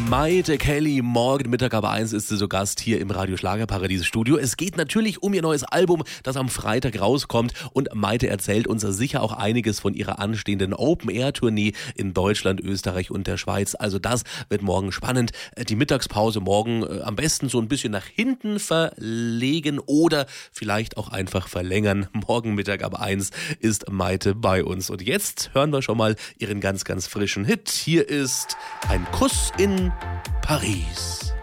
Maite Kelly, morgen Mittag ab 1 ist sie so Gast hier im Radio Schlagerparadies Studio. Es geht natürlich um ihr neues Album, das am Freitag rauskommt. Und Maite erzählt uns sicher auch einiges von ihrer anstehenden Open-Air-Tournee in Deutschland, Österreich und der Schweiz. Also das wird morgen spannend. Die Mittagspause morgen am besten so ein bisschen nach hinten verlegen oder vielleicht auch einfach verlängern. Morgen Mittag ab 1 ist Maite bei uns. Und jetzt hören wir schon mal ihren ganz, ganz frischen Hit. Hier ist ein Kuss in Paris.